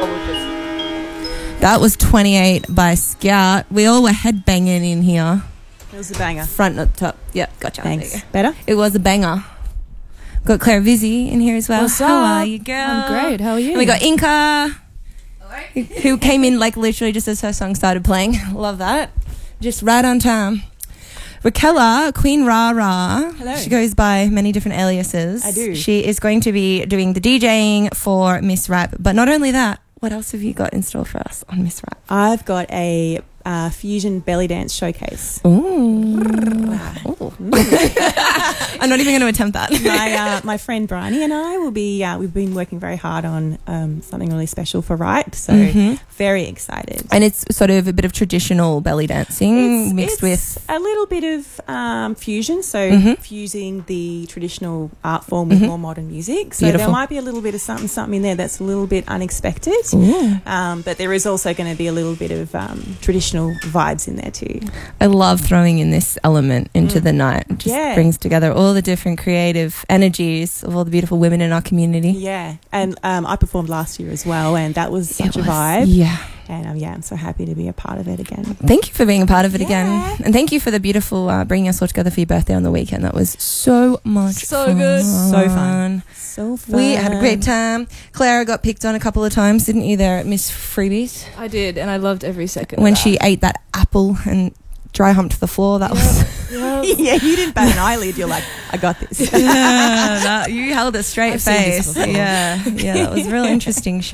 That was 28 by Scout. We all were headbanging in here. It was a banger. Front, not top. Yep, gotcha. Thanks. Better? It was a banger. Got Claire Vizzy in here as well. What's How up? are you, girl? I'm great. How are you? And we got Inca, who came in like literally just as her song started playing. Love that. Just right on time. Raquella, Queen Rara. Hello. She goes by many different aliases. I do. She is going to be doing the DJing for Miss Rap. But not only that, what else have you got in store for us on Miss Rap? I've got a fusion belly dance showcase. Ooh. I'm not even going to attempt that. My friend Bryony and I will be, we've been working very hard on something really special for Right, so very excited. And it's sort of a bit of traditional belly dancing mixed with a little bit of fusion, so fusing the traditional art form with more modern music. So Beautiful. there might be a little bit of something in there that's a little bit unexpected, but there is also going to be a little bit of traditional vibes in there too. I love throwing in this element into the night. It just brings together all the different creative energies of all the beautiful women in our community. Yeah, and I performed last year as well, and that was such a vibe. Yeah. And I'm so happy to be a part of it again. Thank you for being a part of it again. And thank you for the beautiful bringing us all together for your birthday on the weekend. That was so much fun. good. So fun. So fun. We had a great time. Clara got picked on a couple of times, didn't you, there at Miss Freebies? I did, and I loved every second When of that. she ate that apple and dry humped the floor. That was... Yeah, you didn't bat an eyelid. You're like, I got this. You held a straight I've seen this face. before. Yeah, that was a real interesting show.